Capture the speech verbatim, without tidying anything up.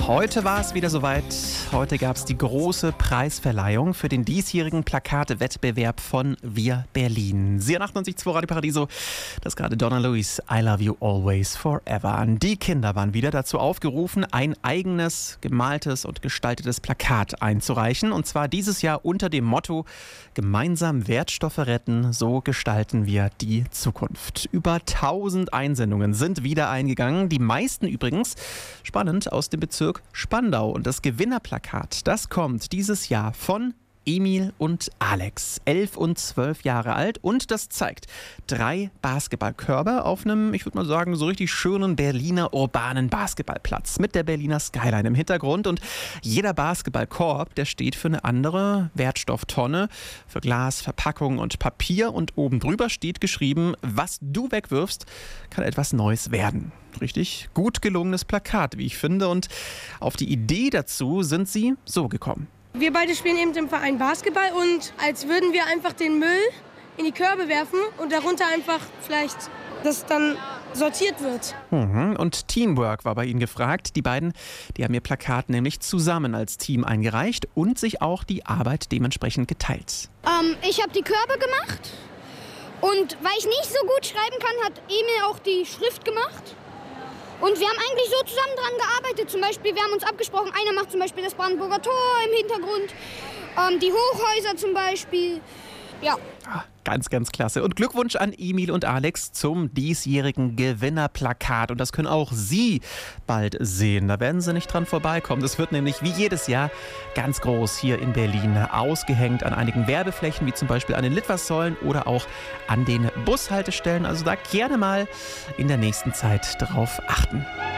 Heute war es wieder soweit. Heute gab es die große Preisverleihung für den diesjährigen Plakate-Wettbewerb von Wir Berlin. Sie achtundachtzig Komma zwei Radio Paradiso, das ist gerade Donna Lewis, I Love You Always Forever. Die Kinder waren wieder dazu aufgerufen, ein eigenes, gemaltes und gestaltetes Plakat einzureichen. Und zwar dieses Jahr unter dem Motto: Gemeinsam Wertstoffe retten, so gestalten wir die Zukunft. Über tausend Einsendungen sind wieder eingegangen. Die meisten übrigens, spannend, aus dem Bezirk Spandau. Und das Gewinnerplakat, das kommt dieses Jahr von Emil und Alex, elf und zwölf Jahre alt, und das zeigt drei Basketballkörbe auf einem, ich würde mal sagen, so richtig schönen Berliner urbanen Basketballplatz mit der Berliner Skyline im Hintergrund, und jeder Basketballkorb, der steht für eine andere Wertstofftonne, für Glas, Verpackung und Papier, und oben drüber steht geschrieben: Was du wegwirfst, kann etwas Neues werden. Richtig gut gelungenes Plakat, wie ich finde, und auf die Idee dazu sind sie so gekommen. Wir beide spielen eben im Verein Basketball, und als würden wir einfach den Müll in die Körbe werfen und darunter einfach vielleicht, dass dann sortiert wird. Mhm. Und Teamwork war bei Ihnen gefragt. Die beiden, die haben ihr Plakat nämlich zusammen als Team eingereicht und sich auch die Arbeit dementsprechend geteilt. Ähm, ich habe die Körbe gemacht, und weil ich nicht so gut schreiben kann, hat Emil auch die Schrift gemacht. Und wir haben eigentlich so zusammen dran gearbeitet. Zum Beispiel, wir haben uns abgesprochen, einer macht zum Beispiel das Brandenburger Tor im Hintergrund, ähm, die Hochhäuser zum Beispiel. Ja. Ganz, ganz klasse. Und Glückwunsch an Emil und Alex zum diesjährigen Gewinnerplakat. Und das können auch Sie bald sehen. Da werden Sie nicht dran vorbeikommen. Das wird nämlich wie jedes Jahr ganz groß hier in Berlin ausgehängt an einigen Werbeflächen, wie zum Beispiel an den Litfaßsäulen oder auch an den Bushaltestellen. Also da gerne mal in der nächsten Zeit drauf achten.